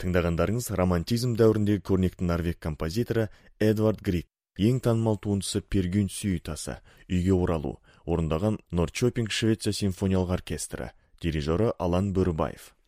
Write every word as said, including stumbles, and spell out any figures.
Тыңдағандарыңыз романтизм дәуіріндегі көрнекті норвег композиторы Эдвард Грик, ең танымал туындысы Пергюн сюитасы, үйге оралу, орындаған Норрчопинг Швеция симфониялық оркестрі, дирижері Алан Бөрібаев.